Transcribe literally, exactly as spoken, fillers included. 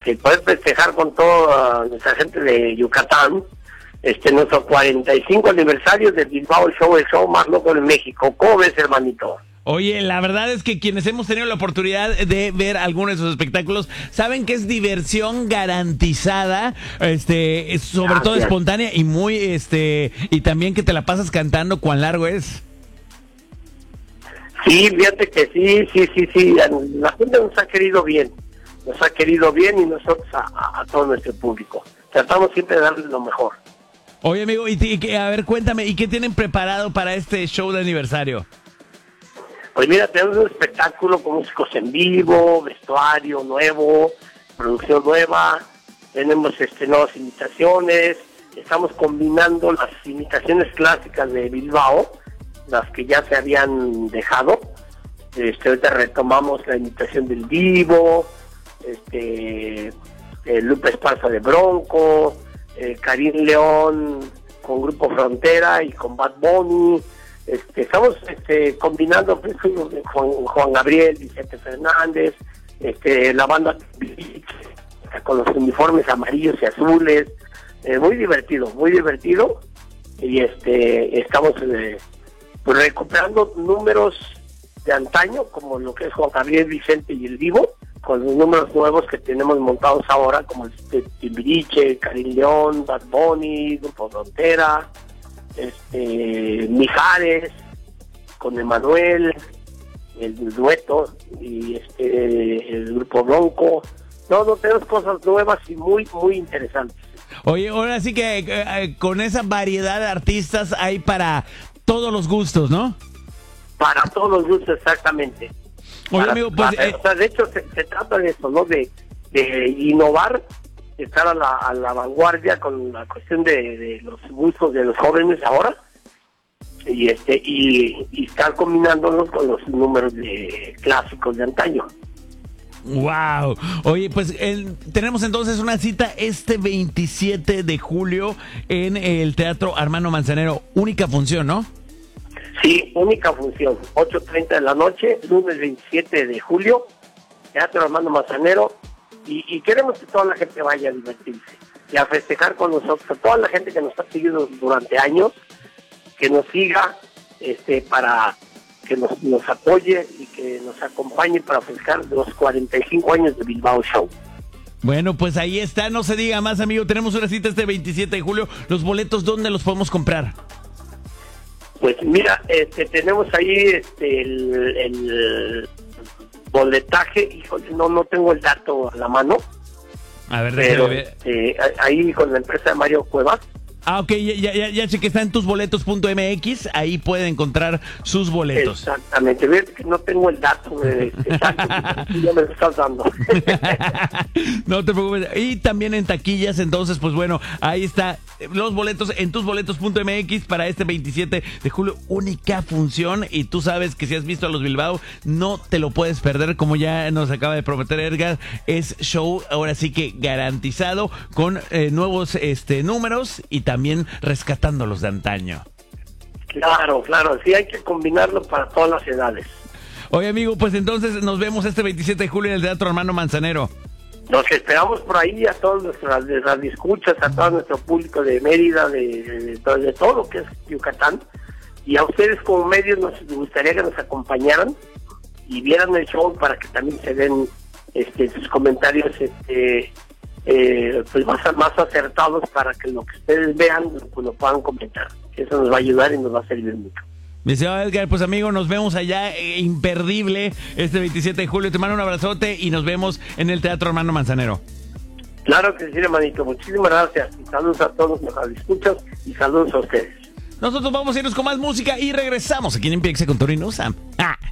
este, poder festejar con toda nuestra gente de Yucatán, este, nuestro cuarenta y cinco aniversario del Bilbao Show, el show más loco de México. ¿Cómo ves, hermanito? Oye, la verdad es que quienes hemos tenido la oportunidad de ver algunos de sus espectáculos saben que es diversión garantizada, este, sobre Gracias. todo espontánea y muy, este, y también que te la pasas cantando. ¿Cuán largo es? Sí, fíjate que sí, sí, sí, sí. La gente nos ha querido bien, nos ha querido bien y nosotros a, a, a todo nuestro público. Tratamos siempre de darles lo mejor. Oye, amigo, y, y a ver, cuéntame, ¿y qué tienen preparado para este show de aniversario? Pues mira, tenemos un espectáculo con músicos en vivo, vestuario nuevo, producción nueva, tenemos este, nuevas imitaciones, estamos combinando las imitaciones clásicas de Bilbao, las que ya se habían dejado. Este, ahorita retomamos la imitación del Divo, este, eh, Lupe Esparza de Bronco, eh, Karim León con Grupo Frontera y con Bad Bunny. Este, estamos este, combinando pues, Juan, Juan Gabriel, Vicente Fernández, este, la banda con los uniformes amarillos y azules, eh, muy divertido, muy divertido, y este estamos eh, pues, recuperando números de antaño, como lo que es Juan Gabriel, Vicente y el Divo, con los números nuevos que tenemos montados ahora, como este, Timbiriche, Karim León, Bad Bunny, Grupo Frontera, este Mijares con Emanuel, el dueto y este el Grupo Bronco. No, no, tenemos cosas nuevas y muy, muy interesantes. Oye, ahora sí que eh, con esa variedad de artistas hay para todos los gustos, ¿no? Para todos los gustos, exactamente. Oye, para, amigo, pues... para, Eh... o sea, de hecho, se, se trata de eso, ¿no? De, de innovar, estar a la, a la vanguardia con la cuestión de, de los gustos de los jóvenes ahora, y este y, y estar combinándolos con los números de clásicos de antaño. Wow. Oye, pues el, tenemos entonces una cita este veintisiete de julio en el Teatro Armando Manzanero. Única función, ¿no? Sí, única función. ocho treinta de la noche, lunes veintisiete de julio, Teatro Armando Manzanero. Y, y queremos que toda la gente vaya a divertirse y a festejar con nosotros, a toda la gente que nos ha seguido durante años, que nos siga este para que nos, nos apoye y que nos acompañe para festejar los cuarenta y cinco años de Bilbao Show. Bueno, pues ahí está, no se diga más, amigo. Tenemos una cita este veintisiete de julio. ¿Los boletos dónde los podemos comprar? Pues mira, este tenemos ahí este el, el boletaje, híjole, no no tengo el dato a la mano. A ver, pero ver. Este, ahí con la empresa de Mario Cuevas. Ah, ok, ya, ya, ya sé que está en tusboletos punto m x, ahí pueden encontrar sus boletos. Exactamente, ves que no tengo el dato de, exacto, ya me lo estás dando. No te preocupes. Y también en taquillas, entonces, pues bueno, ahí está los boletos en tusboletos punto m x para este veintisiete de julio, única función. Y tú sabes que si has visto a los Bilbao, no te lo puedes perder, como ya nos acaba de prometer Edgar. Es show, ahora sí que garantizado, con eh, nuevos este números y también rescatando los de antaño. Claro, claro, sí hay que combinarlo para todas las edades. Oye, amigo, pues entonces nos vemos este veintisiete de julio en el Teatro Armando Manzanero. Nos esperamos por ahí a todos nuestros radioescuchas, a todo nuestro público de Mérida, de, de, de, de todo lo que es Yucatán, y a ustedes como medios nos gustaría que nos acompañaran y vieran el show para que también se den este, sus comentarios este, eh, pues más, más acertados, para que lo que ustedes vean pues lo puedan comentar. Eso nos va a ayudar y nos va a servir mucho. Mi señor Edgar, pues amigo, nos vemos allá, eh, imperdible, este veintisiete de julio. Te mando un abrazote y nos vemos en el Teatro Armando Manzanero. Claro que sí, hermanito. Muchísimas gracias. Y saludos a todos los que escuchan y saludos a ustedes. Nosotros vamos a irnos con más música y regresamos aquí en Empiece con Tony Nuzam. ¡Ah!